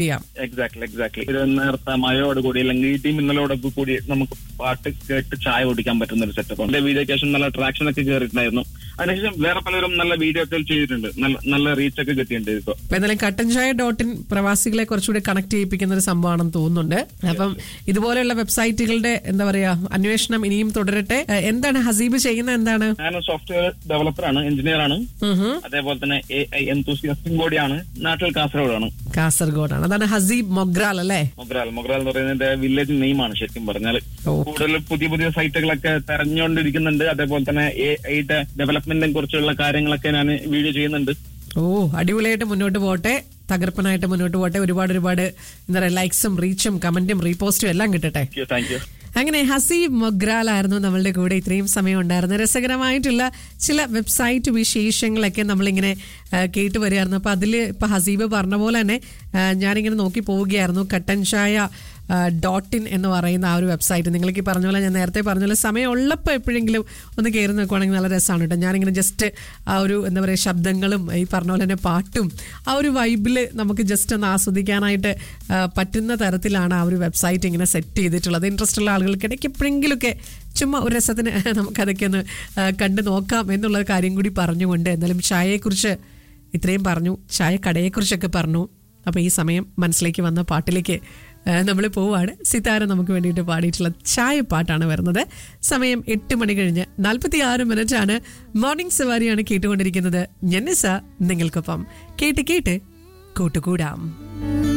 ചെയ്യാം. എക്സാക്ട്ലി. ഒരു നേരത്തെ മഴയോട് കൂടി അല്ലെങ്കിൽ ഇടി മിന്നലോടൊക്കെ കൂടി നമുക്ക് പാട്ട് കേട്ട് ചായ കുടിക്കാൻ പറ്റുന്ന ഒരു സെറ്റപ്പ്. എന്റെ വീഡിയോക്ക് ശേഷം നല്ല ട്രാക്ഷൻ ഒക്കെ കയറിയിട്ടുണ്ടായിരുന്നു. അതിനുശേഷം വേറെ പലരും നല്ല വീഡിയോ ഒക്കെ ചെയ്തിട്ടുണ്ട്, നല്ല റീച്ച് ഒക്കെ കിട്ടിയിട്ടുണ്ട്. ഇപ്പൊ എന്തായാലും കട്ടൻ ചായ .in പ്രവാസികളെ കുറച്ചുകൂടി കണക്ട് ചെയ്യിപ്പിക്കുന്ന ഒരു സംഭവമാണെന്ന് തോന്നുന്നുണ്ട്. അപ്പം ഇതുപോലെയുള്ള വെബ്സൈറ്റുകളുടെ എന്താ പറയാ അന്വേഷണം ഇനിയും തുടരട്ടെ. എന്താണ് ഹസീബ് ചെയ്യുന്നത്? എന്താണ്? ഞാൻ സോഫ്റ്റ്വെയർ ഡെവലപ്പറാണ്, എഞ്ചിനീയർ ആണ്. അതേപോലെ തന്നെ AI എന്തൂസിയാസ്റ്റും കൂടിയാണ്. നാട്ടിൽ കാസർഗോഡാണ്. അതാണ് ഹസീബ് മൊഗ്രാൽ അല്ലേ? മൊഗ്രാൽ എന്ന് പറയുന്നത് വില്ലേജ് നെയിമാണ് ശരിക്കും പറഞ്ഞാൽ. കൂടുതൽ പുതിയ സൈറ്റുകളൊക്കെ തെരഞ്ഞുകൊണ്ടിരിക്കുന്നുണ്ട്. അതേപോലെ തന്നെ AI ഡെവലപ്മെന്റിനെ കുറിച്ചുള്ള കാര്യങ്ങളൊക്കെ ഞാൻ വീഡിയോ ചെയ്യുന്നുണ്ട്. അടിപൊളിയായിട്ട് മുന്നോട്ട് പോട്ടെ, തകർപ്പനായിട്ട് മുന്നോട്ട് പോട്ടെ. ഒരുപാട് എന്താ പറയാ ലൈക്സും റീച്ചും കമന്റും റീപോസ്റ്റും എല്ലാം കിട്ടട്ടെ. Thank you. അങ്ങനെ ഹസീബ് മൊഗ്രാൽ ആയിരുന്നു നമ്മളുടെ കൂടെ ഇത്രയും സമയം ഉണ്ടായിരുന്നു. രസകരമായിട്ടുള്ള ചില വെബ്സൈറ്റ് വിശേഷങ്ങളൊക്കെ നമ്മളിങ്ങനെ കേട്ട് വരികയായിരുന്നു. അപ്പൊ അതിൽ ഇപ്പൊ ഹസീബ് പറഞ്ഞ പോലെ തന്നെ ഞാനിങ്ങനെ നോക്കി പോവുകയായിരുന്നു. കട്ടൻ ചായ .in എന്ന് പറയുന്ന ആ ഒരു വെബ്സൈറ്റ്. നിങ്ങൾക്ക് ഈ പറഞ്ഞ പോലെ, ഞാൻ നേരത്തെ പറഞ്ഞ പോലെ സമയം ഉള്ളപ്പോൾ എപ്പോഴെങ്കിലും ഒന്ന് കയറി നോക്കുവാണെങ്കിൽ നല്ല രസമാണ് കേട്ടോ. ഞാനിങ്ങനെ ജസ്റ്റ് ആ ഒരു എന്താ പറയുക ശബ്ദങ്ങളും ഈ പറഞ്ഞ പോലെ തന്നെ പാട്ടും ആ ഒരു വൈബിൽ നമുക്ക് ജസ്റ്റ് ഒന്ന് ആസ്വദിക്കാനായിട്ട് പറ്റുന്ന തരത്തിലാണ് ആ ഒരു വെബ്സൈറ്റ് ഇങ്ങനെ സെറ്റ് ചെയ്തിട്ടുള്ളത്. ഇൻട്രസ്റ്റ് ഉള്ള ആളുകൾക്കിടയ്ക്ക് എപ്പോഴെങ്കിലുമൊക്കെ ചുമ്മാ ഒരു രസത്തിന് നമുക്കതൊക്കെ ഒന്ന് കണ്ടു നോക്കാം എന്നുള്ള കാര്യം കൂടി പറഞ്ഞുകൊണ്ട് എന്നാലും ചായയെക്കുറിച്ച് ഇത്രയും പറഞ്ഞു, ചായ കടയെക്കുറിച്ചൊക്കെ പറഞ്ഞു. അപ്പോൾ ഈ സമയം മനസ്സിലേക്ക് വന്ന പാട്ടിലേക്ക് നമ്മൾ പോവാണ്. സിതാര നമുക്ക് വേണ്ടിയിട്ട് പാടിയിട്ടുള്ള ചായ പാട്ടാണ് വരുന്നത്. സമയം 8 മണി കഴിഞ്ഞ് 46 ആണ്. മോർണിംഗ് സവാരിയാണ് കേട്ടുകൊണ്ടിരിക്കുന്നത്. ഞാൻ നിസ നിങ്ങൾക്കൊപ്പം കേട്ട് കൂട്ടുകൂടാം.